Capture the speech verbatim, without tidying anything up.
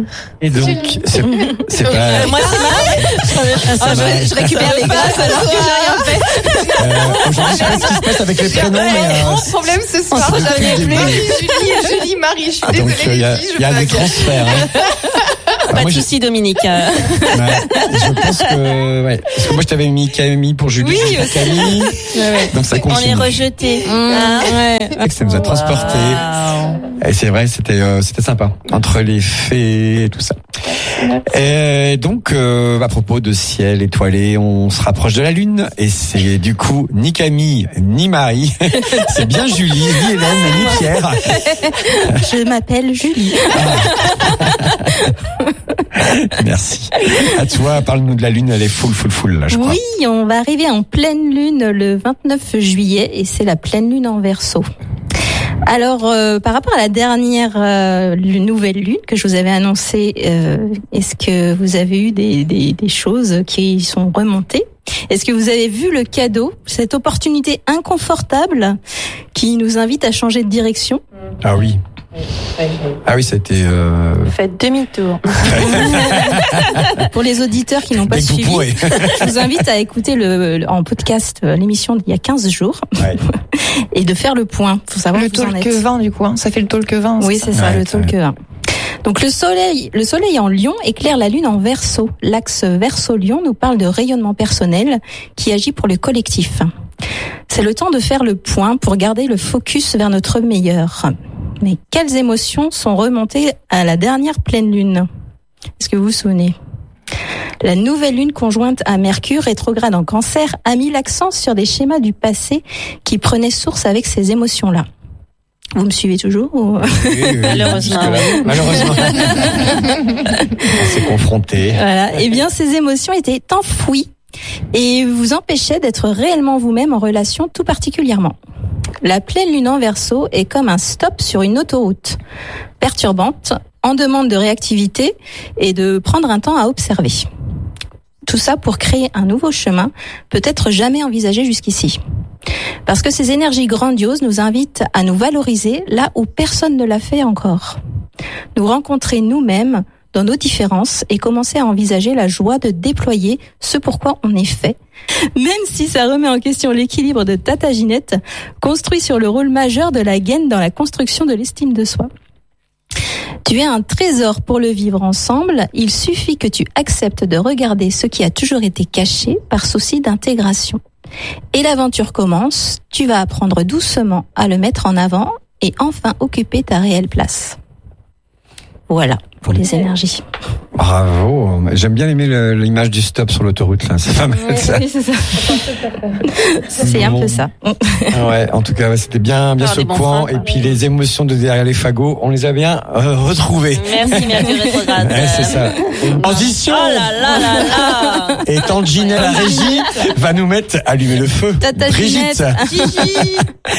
Et donc, c'est, c'est pas... Moi, c'est marrant. Ça Oh, je, je récupère les glaces alors que j'ai rien fait. Euh, aujourd'hui, je sais pas ce qui se passe avec les prénoms, mais... Ouais, euh, grand problème ce soir, se j'avais recule plus. des Julie, Julie, Marie, je suis ah, donc, désolée. il y a, les filles, je y a veux des pas- transferts. Hein. Pas moi, de j'ai- soucis, Dominique. Ouais, je pense que, ouais. Parce que moi, je t'avais mis Camille pour Julie. Oui, Julie pour Camille. Donc, ça On continue. est rejetés. Ah. Ouais. Ça nous a transportés. Et c'est vrai, c'était, euh, c'était sympa. Entre les fées et tout ça. Et donc, euh, à propos de ciel étoilé, on se rapproche de la Lune. Et c'est du coup ni Camille, ni Marie. C'est bien Julie, ni Hélène, ni Pierre. Je m'appelle Julie. Merci. À toi, parle-nous de la Lune. Elle est full, full, full, là, je crois. Oui, on va arriver en pleine lune le vingt-neuf juillet et c'est la pleine lune en Verseau. Alors, euh, par rapport à la dernière euh, nouvelle lune que je vous avais annoncée, euh, est-ce que vous avez eu des, des, des choses qui sont remontées ? Est-ce que vous avez vu le cadeau, cette opportunité inconfortable qui nous invite à changer de direction ? Ah oui. Ah oui, c'était... Euh... Faites demi-tour. Pour les auditeurs qui n'ont pas Dès que vous suivi, pourrez. je vous invite à écouter le, le- en podcast euh, l'émission d'il y a quinze jours Ouais. et de faire le point. Faut savoir Le où vous en talk êtes. vingt, du coup, hein. Ça fait le talk vingt. Oui, c'est ça, Ouais, le talk ouais. un. Donc le soleil, le soleil en Lion éclaire la lune en Verseau. L'axe Verseau-Lion nous parle de rayonnement personnel qui agit pour le collectif. C'est le temps de faire le point pour garder le focus vers notre meilleur. Mais quelles émotions sont remontées à la dernière pleine lune ? Est-ce que vous vous souvenez ? La nouvelle lune conjointe à Mercure rétrograde en Cancer a mis l'accent sur des schémas du passé qui prenaient source avec ces émotions-là. Vous me suivez toujours ou... Oui, oui, Malheureusement. jusque-là. Malheureusement. On s'est confrontés. Voilà. Eh bien, ces émotions étaient enfouies et vous empêchaient d'être réellement vous-même en relation tout particulièrement. La pleine lune en Verseau est comme un stop sur une autoroute, perturbante, en demande de réactivité et de prendre un temps à observer. Tout ça pour créer un nouveau chemin, peut-être jamais envisagé jusqu'ici. Parce que ces énergies grandioses nous invitent à nous valoriser là où personne ne l'a fait encore. Nous rencontrer nous-mêmes dans nos différences et commencer à envisager la joie de déployer ce pourquoi on est fait, même si ça remet en question l'équilibre de Tata Ginette, construit sur le rôle majeur de la gaine dans la construction de l'estime de soi. Tu es un trésor pour le vivre ensemble, il suffit que tu acceptes de regarder ce qui a toujours été caché par souci d'intégration. Et l'aventure commence, tu vas apprendre doucement à le mettre en avant et enfin occuper ta réelle place. Voilà pour les énergies. Bravo. J'aime bien aimer le- l'image du stop sur l'autoroute, là. C'est pas mal, ça. Oui, c'est ça. C'est un Bon. peu ça. Ouais, en tout cas, ouais, c'était bien, bien Faire des bons secouant. freins, Et puis, les émotions de derrière les fagots, on les a bien euh, retrouvées. Merci, Mercure rétrograde. Ouais, c'est ça. Une transition. Oh là là là là. Et Tante Ginette, la régie, va nous mettre allumer le feu. Tata Brigitte. Ginette. Gigi.